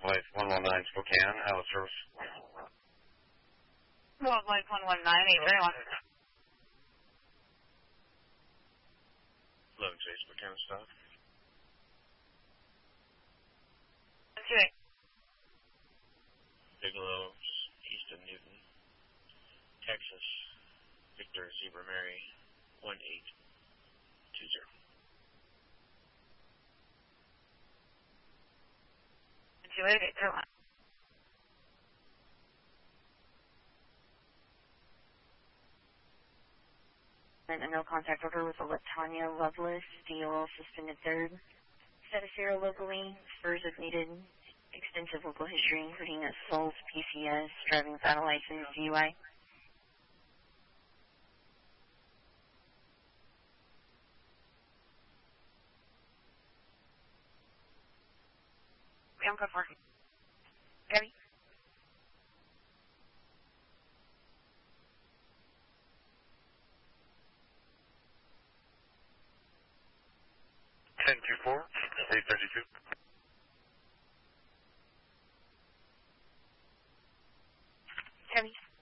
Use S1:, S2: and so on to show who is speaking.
S1: Life 119 Spokane, out of service.
S2: Log Life 119, very long.
S1: 11 Chase Spokane stop.
S2: 28.
S1: Bigelow, east of Newton, Texas, Victor Zebra Mary, 1820.
S2: 288, go on. And a no contact order with a Latanya Loveless, DOL suspended third. Status 0 locally, spurs if needed. Extensive local history, including assault, PCS, driving without a license, DUI. I'm good for Gabby?
S1: 1024, 832.
S2: Gabby?